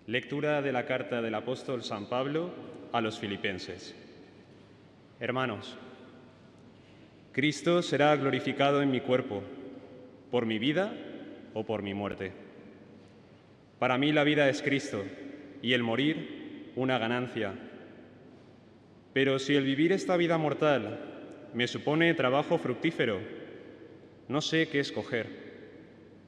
Lectura de la carta del apóstol San Pablo a los Filipenses. Hermanos, Cristo será glorificado en mi cuerpo, por mi vida o por mi muerte. Para mí la vida es Cristo y el morir una ganancia. Pero si el vivir esta vida mortal me supone trabajo fructífero, no sé qué escoger.